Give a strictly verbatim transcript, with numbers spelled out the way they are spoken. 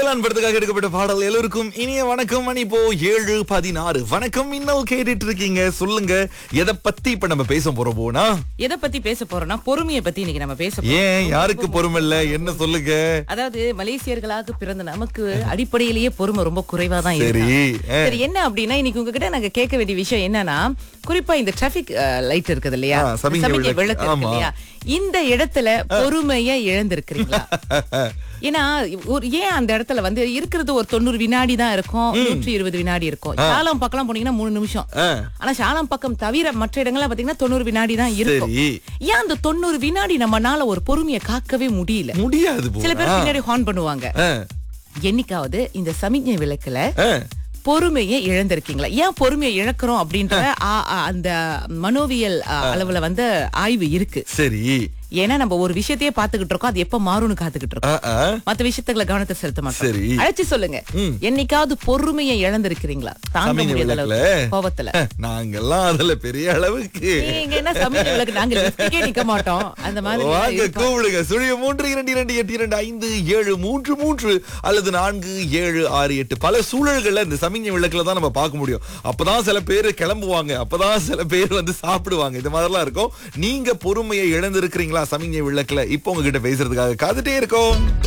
வேளாண் படத்துக்காக எடுக்கப்பட்ட பாடல். எல்லோருக்கும் இனிய வணக்கம். மணி இப்போ ஏழு பதினாறு. வணக்கம், இன்னும் கேட்டுட்டு இருக்கீங்க. சொல்லுங்க, எதை பத்தி இப்ப நம்ம பேச போறோம்னா? எதை பத்தி பேச போறோம்னா பொறுமையை பத்தி இன்னைக்கு நம்ம பேச போறோம். ஏன், யாருக்கு பொறுமை இல்ல? என்ன சொல்லுங்க. அதாவது மலேசியர்களாக பிறந்த நமக்கு அடிப்படையிலேயே பொறுமை ரொம்ப குறைவா தான் சரி, இருக்கு. ஆ. சரி, என்ன அப்படின்னா இன்னைக்கு உங்ககிட்ட நாங்க கேட்க வேண்டிய விஷயம் என்னன்னா, குறிப்பா இந்த டிராபிக் லைட் இருக்குது இல்லையா, ஆ, சமிக்ஞை சமிக்ஞை விளக்கு. விளக்கு இருக்கு ஆமா. இல்லையா, இந்த இடத்துல பொறுமையை இழந்திருக்கிறீங்களா? ஏன்னா ஒரு ஏன் அந்த இடத்துல வந்து இருக்கிறது ஒரு தொண்ணூறு வினாடி தான் இருக்கும், நூற்றி இருபது வினாடி இருக்கும். சாலம் பக்கம் போனீங்கன்னா மூணு நிமிஷம். ஆ. ஆனா சாலம் பக்கம் தவிர மற்ற இடங்கள்ல பாத்தீங்கன்னா தொண்ணூறு வினாடி தான் இருக்கும். சரி, ஏன் அந்த தொண்ணூறு வினாடி நம்மனால ஒரு பொறுமையை காக்கவே முடியல? முடியாது சில போல. பேர் பின்னாடி ஹார்ன் பண்ணுவாங்க. ஆ, என்னைக்காவது இந்த சமிக்ஞை விளக்குல ஆ. பொறுமையை இழந்திருக்கீங்களா? ஏன் பொறுமையை இழக்கிறோம் அப்படின்ற ஆ, ஆ, அந்த மனோவியல் ஆ, அளவுல வந்து ஆய்வு இருக்கு. சரி. ஏன்னா நம்ம ஒரு விஷயத்தையே பாத்துக்கிட்டு இருக்கோம், அது எப்ப மாறும்னு காத்துக்கிட்டு இருக்கோம். ஆ, ஆ. மத்த விஷயத்துக்குள்ள கவனத்தை செலுத்த மாட்டோம். சரி. அழைச்சு சொல்லுங்க, ம். என்னைக்காவது பொறுமையை இழந்திருக்கிறீங்களா? தாங்க சமிக்ஞை முடியாத விளக்குல? அளவுக்கு கோபத்துல. நாங்கெல்லாம் அதுல பெரிய அளவுக்கு நீங்க என்ன சமிக்ஞை விளக்கு, நாங்க லிஃப்ட்டுக்கே நிக்க மாட்டோம். அந்த மாதிரி வாங்க, இருப்போம். கூப்பிடுங்க. சுழிய மூன்று இரண்டு இரண்டு எட்டு இரண்டு ஐந்து ஏழு மூன்று மூன்று அல்லது நான்கு ஏழு ஆறு எட்டு. பல சூழல்கள்ல இந்த சமிக்ஞை விளக்குல தான் நம்ம பார்க்க முடியும். அப்பதான் சில பேர் கிளம்புவாங்க, அப்பதான் சில பேர் வந்து சாப்பிடுவாங்க. இந்த மாதிரிலாம் இருக்கும். நீங்க பொறுமையை இழந்திருக்கிறீங்களா சமிக்ஞை விளக்குல? இப்போ உங்ககிட்ட பேசுறதுக்காக காத்துட்டே இருக்கோம்.